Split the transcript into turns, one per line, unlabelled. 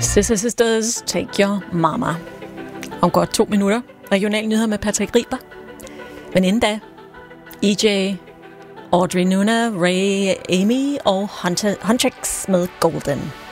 Sister Sisters, Take Your Mama. Om godt 2 minutter. Regional nyheder med Patrick Riber. Men inden da, EJ, Audrey Nuna, Ray, Amy og Huntrix med Golden.